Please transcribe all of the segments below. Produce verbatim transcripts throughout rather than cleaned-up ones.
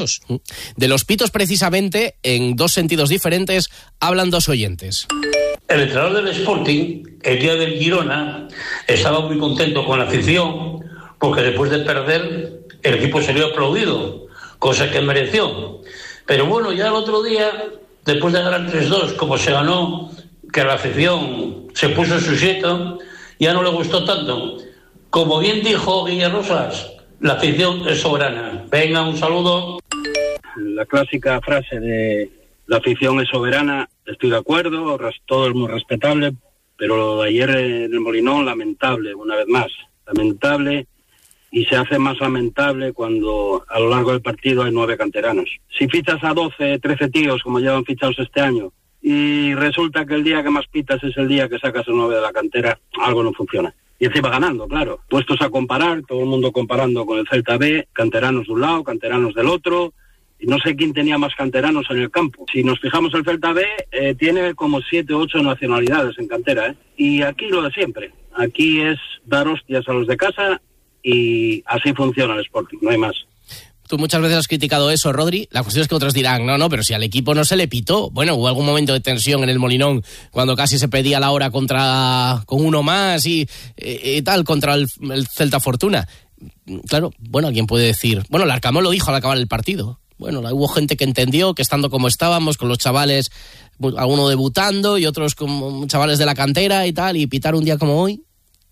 De los pitos, precisamente, en dos sentidos diferentes, hablan dos oyentes. El entrenador del Sporting, el día del Girona, estaba muy contento con la afición, porque después de perder, el equipo se le ha aplaudido, cosa que mereció. Pero bueno, ya el otro día, después de ganar tres dos, como se ganó, que la afición se puso en su sitio, ya no le gustó tanto. Como bien dijo Guillermo Rosas, la afición es soberana. Venga, un saludo. La clásica frase de la afición es soberana, estoy de acuerdo, todo es muy respetable, pero lo de ayer en el Molinón, lamentable, una vez más, lamentable, y se hace más lamentable cuando a lo largo del partido hay nueve canteranos. Si fichas a doce, trece tíos, como llevan fichados este año, y resulta que el día que más pitas es el día que sacas a nueve de la cantera, algo no funciona. Y encima ganando, claro. Puestos a comparar, todo el mundo comparando con el Celta B, canteranos de un lado, canteranos del otro, y no sé quién tenía más canteranos en el campo. Si nos fijamos, el Celta B eh, tiene como siete, ocho nacionalidades en cantera, ¿eh? Y aquí lo de siempre. Aquí es dar hostias a los de casa y así funciona el Sporting, no hay más. Tú muchas veces has criticado eso, Rodri. La cuestión es que otros dirán, no, no, pero si al equipo no se le pitó. Bueno, hubo algún momento de tensión en el Molinón cuando casi se pedía la hora contra con uno más y, y, y tal contra el, el Celta Fortuna. Claro, bueno, alguien puede decir, bueno, el Arcamón lo dijo al acabar el partido. Bueno, hubo gente que entendió que estando como estábamos, con los chavales, algunos debutando y otros como chavales de la cantera y tal, y pitar un día como hoy.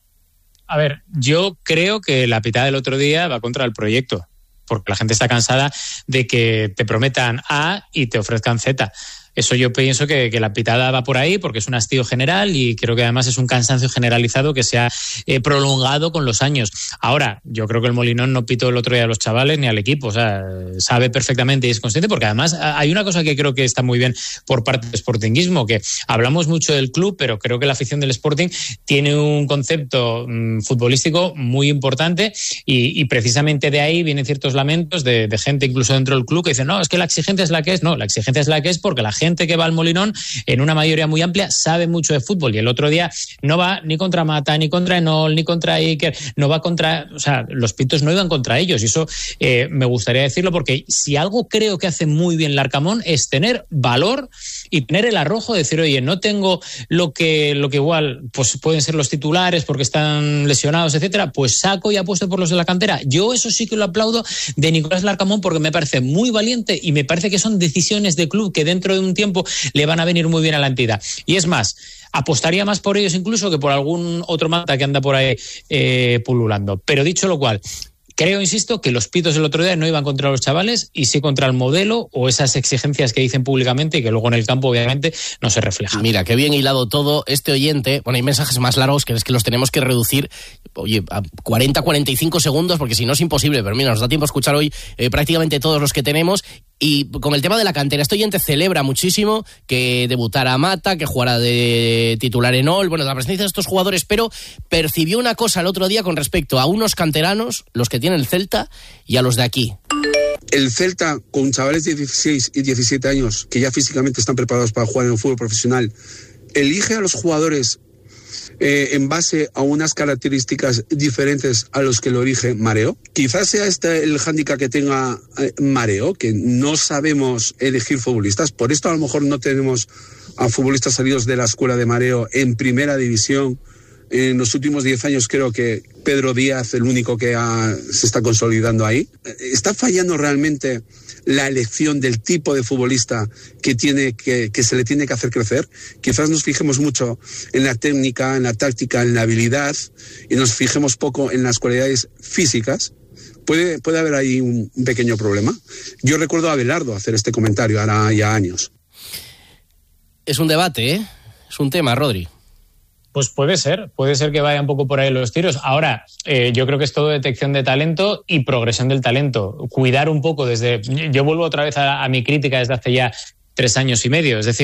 A ver, yo creo que la pitada del otro día va contra el proyecto, porque la gente está cansada de que te prometan A y te ofrezcan Z. Eso yo pienso que, que la pitada va por ahí porque es un hastío general y creo que además es un cansancio generalizado que se ha eh, prolongado con los años. Ahora, yo creo que el Molinón no pitó el otro día a los chavales ni al equipo, o sea, sabe perfectamente y es consciente, porque además hay una cosa que creo que está muy bien por parte del sportinguismo, que hablamos mucho del club, pero creo que la afición del Sporting tiene un concepto mmm, futbolístico muy importante y, y precisamente de ahí vienen ciertos lamentos de, de gente incluso dentro del club que dice, no, es que la exigencia es la que es, no, la exigencia es la que es porque la gente que va al Molinón, en una mayoría muy amplia, sabe mucho de fútbol. Y el otro día no va ni contra Mata, ni contra Enol, ni contra Iker, no va contra... O sea, los pitos no iban contra ellos. Y eso eh, me gustaría decirlo porque si algo creo que hace muy bien el Arcamón es tener valor y tener el arrojo de decir, oye, no tengo lo que, lo que igual pues pueden ser los titulares porque están lesionados, etcétera, pues saco y apuesto por los de la cantera. Yo eso sí que lo aplaudo de Nicolás Larcamón porque me parece muy valiente y me parece que son decisiones de club que dentro de un tiempo le van a venir muy bien a la entidad. Y es más, apostaría más por ellos incluso que por algún otro mata que anda por ahí eh, pululando. Pero dicho lo cual, creo, insisto, que los pitos del otro día no iban contra los chavales y sí contra el modelo o esas exigencias que dicen públicamente y que luego en el campo obviamente no se reflejan. Mira, qué bien hilado todo este oyente. Bueno, hay mensajes más largos que es que los tenemos que reducir, oye, a cuarenta a cuarenta y cinco segundos porque si no es imposible. Pero mira, nos da tiempo a escuchar hoy eh, prácticamente todos los que tenemos. Y con el tema de la cantera, este oyente celebra muchísimo que debutara Mata, que jugara de titular en Ol, bueno, la presencia de estos jugadores, pero percibió una cosa el otro día con respecto a unos canteranos, los que tiene el Celta, y a los de aquí. El Celta, con chavales de dieciséis y diecisiete años, que ya físicamente están preparados para jugar en el fútbol profesional, elige a los jugadores Eh, en base a unas características diferentes a los que lo elige Mareo. Quizás sea este el hándicap que tenga eh, Mareo, que no sabemos elegir futbolistas. Por esto a lo mejor no tenemos a futbolistas salidos de la escuela de Mareo en primera división. En los últimos diez años creo que Pedro Díaz, el único que ha, se está consolidando ahí. ¿Está fallando realmente la elección del tipo de futbolista que, tiene que, que se le tiene que hacer crecer? Quizás nos fijemos mucho en la técnica, en la táctica, en la habilidad y nos fijemos poco en las cualidades físicas. Puede, puede haber ahí un, un pequeño problema. Yo recuerdo a Abelardo hacer este comentario ahora ya años. Es un debate, ¿eh? Es un tema, Rodri. Pues puede ser, puede ser que vaya un poco por ahí los tiros. Ahora, eh, yo creo que es todo detección de talento y progresión del talento. Cuidar un poco desde... Yo vuelvo otra vez a, a mi crítica desde hace ya tres años y medio. Es decir,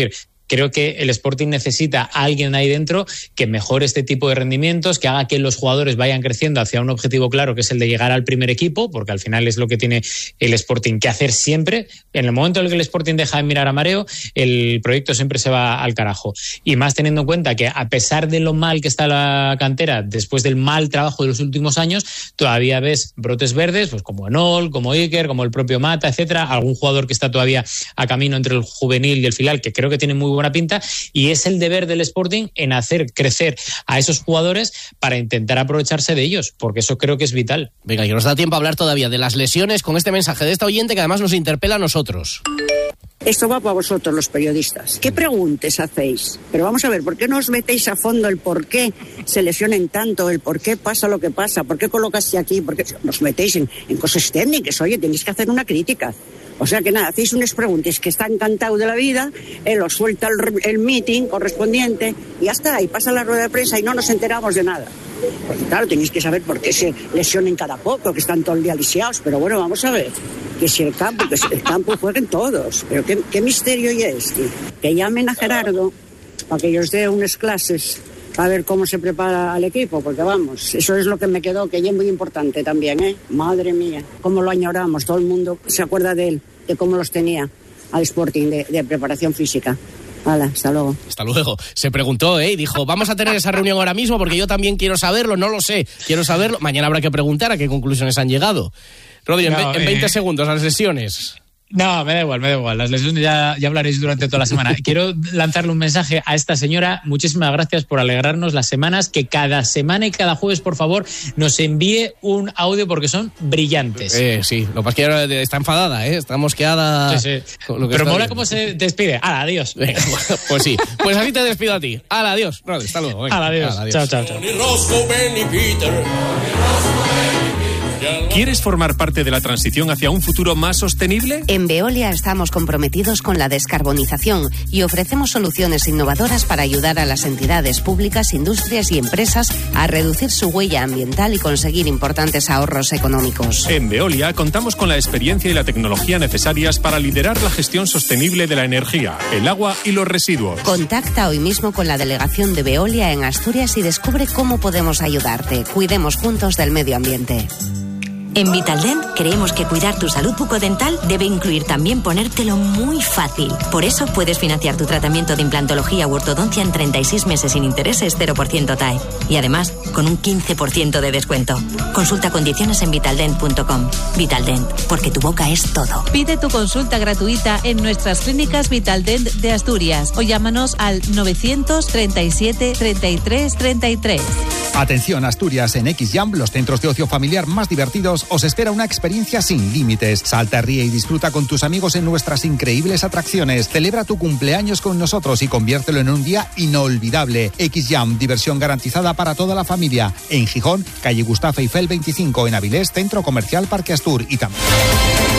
Creo que el Sporting necesita a alguien ahí dentro que mejore este tipo de rendimientos, que haga que los jugadores vayan creciendo hacia un objetivo claro, que es el de llegar al primer equipo, porque al final es lo que tiene el Sporting que hacer siempre. En el momento en el que el Sporting deja de mirar a mareo, el proyecto siempre se va al carajo. Y más teniendo en cuenta que, a pesar de lo mal que está la cantera, después del mal trabajo de los últimos años, todavía ves brotes verdes, pues como Enol, como Iker, como el propio Mata, etcétera. Algún jugador que está todavía a camino entre el juvenil y el filial, que creo que tiene muy buena pinta, y es el deber del Sporting en hacer crecer a esos jugadores para intentar aprovecharse de ellos, porque eso creo que es vital. Venga, que nos da tiempo a hablar todavía de las lesiones con este mensaje de esta oyente que además nos interpela a nosotros. Esto va para vosotros, los periodistas. ¿Qué preguntas hacéis? Pero vamos a ver, ¿por qué no os metéis a fondo el por qué se lesionen tanto, el por qué pasa lo que pasa, por qué colocaste aquí, por qué nos metéis en, en cosas técnicas? Oye, tenéis que hacer una crítica. O sea que nada, hacéis unas preguntas que está encantado de la vida, él os suelta el, el meeting correspondiente y ya está, y pasa la rueda de prensa y no nos enteramos de nada. Porque claro, tenéis que saber por qué se lesionen cada poco, que están todo el día lisiados, pero bueno, vamos a ver, que si el campo, que si el campo jueguen todos, pero qué, qué misterio ya es, tío. Que llamen a Gerardo para que ellos dé unas clases a ver cómo se prepara al equipo, porque vamos, eso es lo que me quedó, que ya es muy importante también, ¿eh? Madre mía, cómo lo añoramos, todo el mundo se acuerda de él, de cómo los tenía al Sporting de, de preparación física. Hala, hasta luego. Hasta luego. Se preguntó, ¿eh? Y dijo, vamos a tener esa reunión ahora mismo porque yo también quiero saberlo, no lo sé, quiero saberlo. Mañana habrá que preguntar a qué conclusiones han llegado. Rodri, no, en, en veinte eh... segundos, las lesiones. No, me da igual, me da igual. Las lesiones ya, ya hablaréis durante toda la semana. Quiero lanzarle un mensaje a esta señora. Muchísimas gracias por alegrarnos las semanas. Que cada semana y cada jueves, por favor, nos envíe un audio porque son brillantes. Eh, sí, lo que pasa es que ahora está enfadada, ¿eh? Está mosqueada. Sí, sí. Lo que Pero mola cómo se despide. ¡Hala, adiós! Venga, pues sí. Pues así te despido a ti. ¡Hala, adiós! Rodri, hasta luego. ¡Hala, adiós! Hala, adiós. Chao, chao, chao. ¿Quieres formar parte de la transición hacia un futuro más sostenible? En Veolia estamos comprometidos con la descarbonización y ofrecemos soluciones innovadoras para ayudar a las entidades públicas, industrias y empresas a reducir su huella ambiental y conseguir importantes ahorros económicos. En Veolia contamos con la experiencia y la tecnología necesarias para liderar la gestión sostenible de la energía, el agua y los residuos. Contacta hoy mismo con la delegación de Veolia en Asturias y descubre cómo podemos ayudarte. Cuidemos juntos del medio ambiente. En Vitaldent creemos que cuidar tu salud bucodental debe incluir también ponértelo muy fácil. Por eso puedes financiar tu tratamiento de implantología u ortodoncia en treinta y seis meses sin intereses, cero por ciento T A E. Y además, con un quince por ciento de descuento. Consulta condiciones en vitaldent punto com. Vitaldent, porque tu boca es todo. Pide tu consulta gratuita en nuestras clínicas Vitaldent de Asturias o llámanos al novecientos treinta y siete treinta y tres treinta y tres. Atención, Asturias, en X-Jam, los centros de ocio familiar más divertidos, os espera una experiencia sin límites. Salta, ríe y disfruta con tus amigos en nuestras increíbles atracciones. Celebra tu cumpleaños con nosotros y conviértelo en un día inolvidable. X-Jam, diversión garantizada para toda la familia. En Gijón, calle Gustavo Eiffel veinticinco. En Avilés, Centro Comercial Parque Astur. Y también